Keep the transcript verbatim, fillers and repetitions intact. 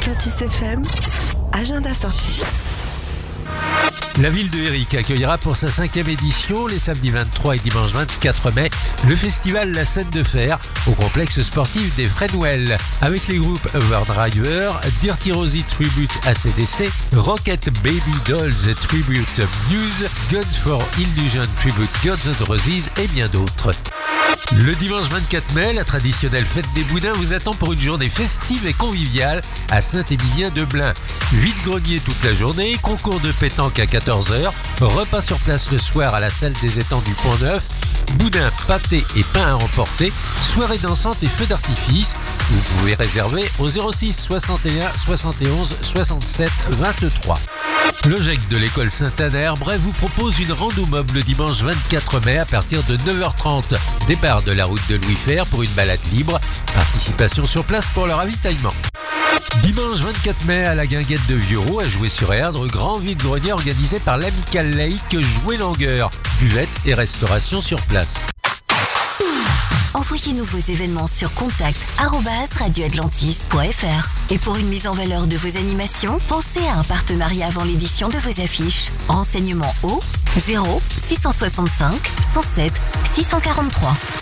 Atlantis F M, agenda sorti. La ville de Éric accueillera pour sa cinquième édition, les samedis vingt-trois et dimanche vingt-quatre mai, le festival La Scène de Fer au complexe sportif des Fresnouel, avec les groupes Overdriver, Dirty Rosie Tribute A C D C, Rocket Baby Dolls Tribute Muse, Guns for Illusion Tribute Guns N' Roses et bien d'autres. Le dimanche vingt-quatre mai, la traditionnelle fête des Boudins vous attend pour une journée festive et conviviale à Saint-Émilien-de-Blain. Vide-grenier toute la journée, concours de pétanque à quatorze heures, repas sur place le soir à la salle des étangs du Pont-Neuf, boudin, pâté et pain à emporter, soirée dansante et feux d'artifice. Vous pouvez réserver au zéro six soixante et un soixante et onze soixante-sept vingt-trois. Le G E C de l'école Saint-Anne-Bref vous propose une rando mob le dimanche vingt-quatre mai à partir de neuf heures trente. Départ de la route de Louis Fer pour une balade libre. Participation sur place pour le ravitaillement. Dimanche vingt-quatre mai à la Guinguette de Vieuxroux à Jouer-sur-Erdre, grand vide-grenier organisé par l'amicale laïque Jouer Langueur. Buvette et restauration sur place. Envoyez-nous vos événements sur contact arobase radio atlantis point f r. Et pour une mise en valeur de vos animations, pensez à un partenariat avant l'édition de vos affiches. Renseignements au zéro six cent soixante-cinq cent sept six cent quarante-trois.